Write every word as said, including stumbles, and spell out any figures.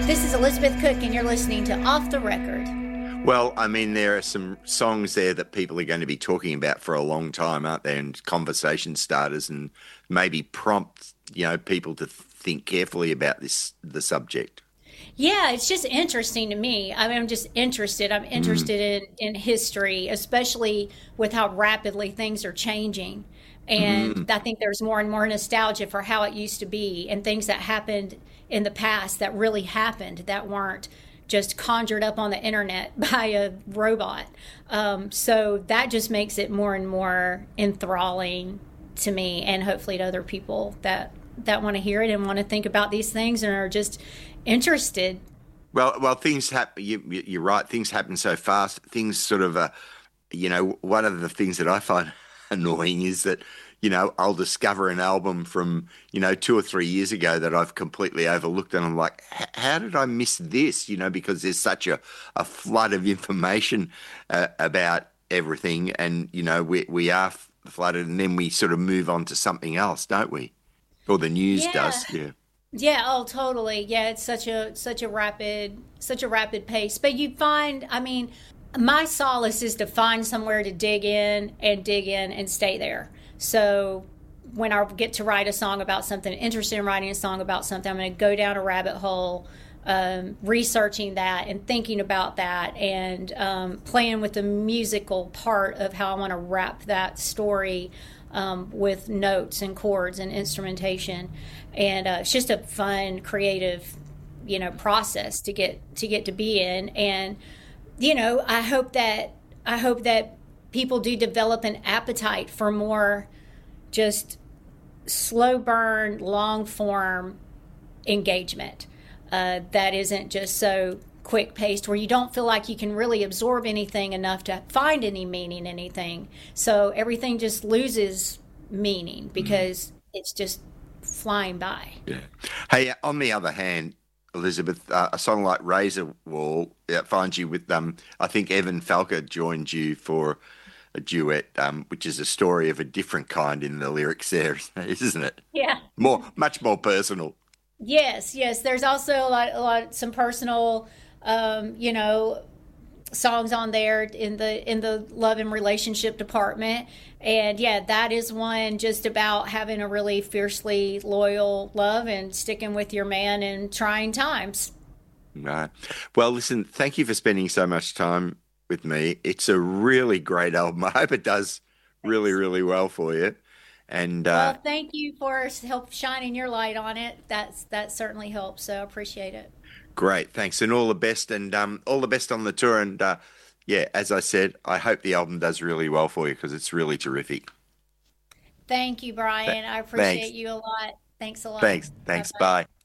This is Elizabeth Cook, and you're listening to Off the Record. Well, I mean, there are some songs there that people are going to be talking about for a long time, aren't there? And conversation starters, and maybe prompt, you know, people to think carefully about this the subject. Yeah, it's just interesting to me. I mean, I'm just interested. I'm interested in, in history, especially with how rapidly things are changing. And Mm. I think there's more and more nostalgia for how it used to be and things that happened in the past that really happened, that weren't just conjured up on the internet by a robot. Um, so that just makes it more and more enthralling to me, and hopefully to other people that that want to hear it and want to think about these things and are just interested. Well, well, things happen. You, you- you're right. Things happen so fast. Things sort of, uh, you know, one of the things that I find annoying is that, you know, I'll discover an album from, you know, two or three years ago that I've completely overlooked, and I'm like, "H- how did I miss this? You know, because there's such a, a flood of information uh, about everything, and you know, we we are f- flooded, and then we sort of move on to something else, don't we? Or the news Yeah. does, yeah. Yeah, oh totally. Yeah, it's such a such a rapid such a rapid pace. But you find, I mean, my solace is to find somewhere to dig in and dig in and stay there. So when I get to write a song about something, interested in writing a song about something, I'm going to go down a rabbit hole, um, researching that and thinking about that, and um, playing with the musical part of how I want to wrap that story, um, with notes and chords and instrumentation. And uh, it's just a fun, creative, you know, process to get to get to be in. And you know, I hope that I hope that people do develop an appetite for more just slow burn, long form engagement, uh, that isn't just so quick paced, where you don't feel like you can really absorb anything enough to find any meaning in anything. So everything just loses meaning because it's just flying by. Yeah. Hey, on the other hand, Elizabeth, uh, a song like Razor Wall uh, finds you with um. I think Evan Falker joined you for a duet, um, which is a story of a different kind in the lyrics there, isn't it? Yeah. More, much more personal. Yes, yes. There's also a lot, a lot, some personal, um, you know, songs on there in the in the love and relationship department. And yeah, that is one just about having a really fiercely loyal love and sticking with your man in trying times. Right. Well, listen, thank you for spending so much time with me. It's a really great album. I hope it does really, Thanks. really well for you. And uh, Well, thank you for help shining your light on it. That's that certainly helps. So I appreciate it. great, thanks, and all the best, and um, all the best on the tour. And uh, yeah, as I said, I hope the album does really well for you because it's really terrific. Thank you, Th- Brian. I thanks, appreciate you a lot. Thanks a lot. thanks, Bye thanks. bye. Bye.